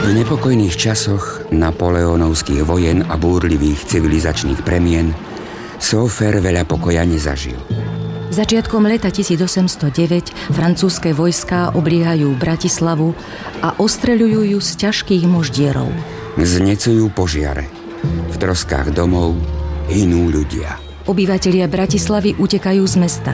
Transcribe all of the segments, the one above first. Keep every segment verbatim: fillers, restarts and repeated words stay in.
V nepokojných časoch napoleónovských vojen a búrlivých civilizačných premien Sófer veľa pokoja nezažil. Začiatkom leta tisícosemstodeväť francúzske vojská obliehajú Bratislavu a ostreľujú ju z ťažkých moždierov. Znecujú požiare. V troskách domov hynú ľudia. Obyvatelia Bratislavy utekajú z mesta.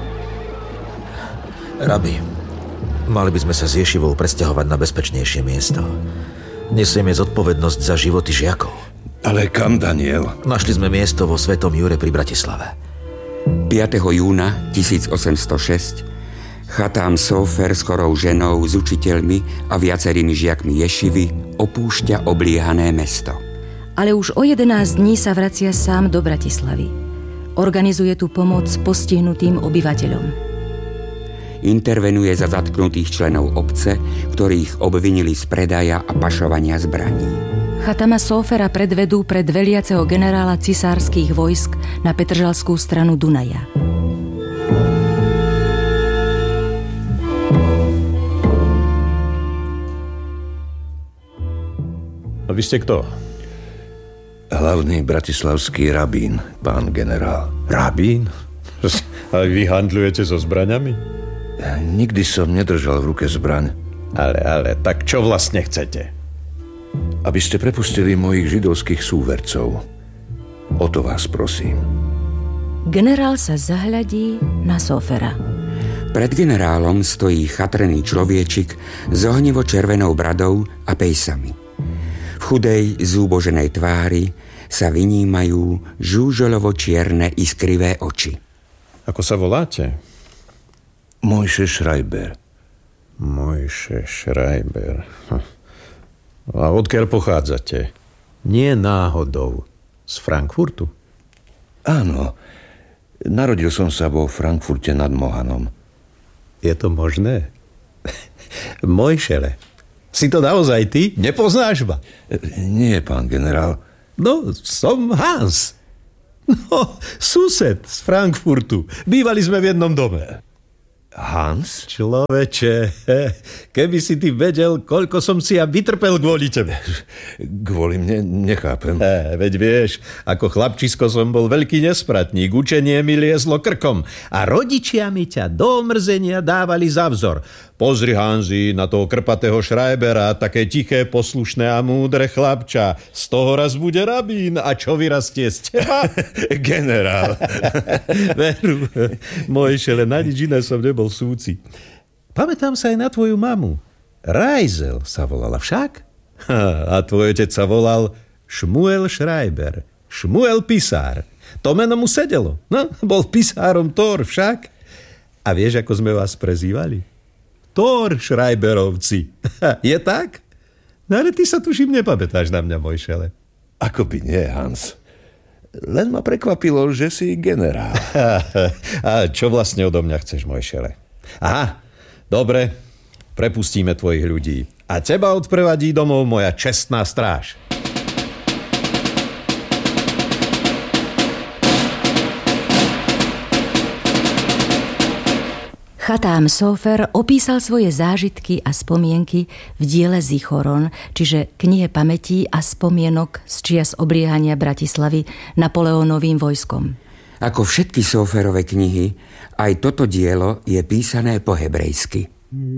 Rabi, mali by sme sa s ješivou presťahovať na bezpečnejšie miesto. Nesieme zodpovednosť za životy žiakov. Ale kam, Daniel? Našli sme miesto vo Svetom Jure pri Bratislave. piateho júna tisícosemstošesť Chatám Sófer s chorou ženou, s učiteľmi a viacerými žiakmi ješivy opúšťa obliehané mesto. Ale už o jedenásť dní sa vracia sám do Bratislavy. Organizuje tu pomoc postihnutým obyvateľom. Intervenuje za zatknutých členov obce, ktorých obvinili z predaja a pašovania zbraní. Chatama Sófera predvedú pred veliaceho generála cisárskych vojsk na petržalskú stranu Dunaja. A vy ste kto? Hlavný bratislavský rabín, pán generál. Rabín? A vy handlujete so zbraňami? Nikdy som nedržal v ruke zbraň. Ale, ale, tak čo vlastne chcete? Aby ste prepustili mojich židovských súvercov. O to vás prosím. Generál sa zahľadí na Sófera. Pred generálom stojí chatrný človečik s ohnivo-červenou bradou a pejsami. V chudej, zúboženej tvári sa vynímajú žúžolovo-čierne iskrivé oči. Ako sa voláte? Mojše Schreiber. Mojše Schreiber. Hm. A odkiaľ pochádzate? Nie náhodou z Frankfurtu? Áno. Narodil som sa vo Frankfurte nad Mohanom. Je to možné? Mojšele, si to naozaj ty? Nepoznáš ma? Nie, pán generál. No, som Hans. No, sused z Frankfurtu. Bývali sme v jednom dome. Hans? Človeče, keby si ty vedel, koľko som si ja vytrpel kvôli tebe. Kvôli mne nechápem. E, veď vieš, ako chlapčisko som bol veľký nespratník, učenie mi liezlo krkom a rodičia mi ťa do omrzenia dávali za vzor. Pozri, Hanzi, na toho krpatého Schreibera, také tiché, poslušné a múdre chlapča. Z toho raz bude rabín. A čo vyrastie z teba? Generál. Veru, Mojšele, na nič iné som nebol súci. Pamätám sa aj na tvoju mamu. Rajzel sa volala však? A tvoj otec sa volal Šmuel Schreiber. Šmuel pisár. To meno mu sedelo. No, bol pisárom Thor však. A vieš, ako sme vás prezývali? Thor Schreiberovci. Je tak? No ale ty sa tuším nepamätáš na mňa, Mojšele. Ako by nie, Hans. Len ma prekvapilo, že si generál. A čo vlastne odo mňa chceš, Mojšele? Aha, dobre, prepustíme tvojich ľudí. A teba odprevadí domov moja čestná stráž. Chatám Sófer opísal svoje zážitky a spomienky v diele Zichoron, čiže knihe pamätí a spomienok z čias obliehania Bratislavy Napoleónovým vojskom. Ako všetky Sóferove knihy, aj toto dielo je písané po hebrejsky.